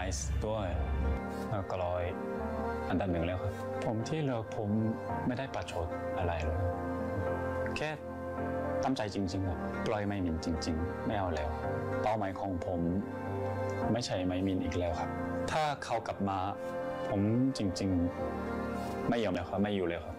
ซ์ด้วยก็เลยอันดับหนึ่งแล้วครับผมที่เลิกผมไม่ได้ประชดอะไรเลยแค่ตั้งใจจริงๆครับปล่อยไม่มินจริงๆไม่เอาแล้วเป้าหมายของผมไม่ใช่ไม่มินอีกแล้วครับถ้าเขากลับมาผมจริงๆไม่ยอมแล้วครับไม่อยู่แล้วครับ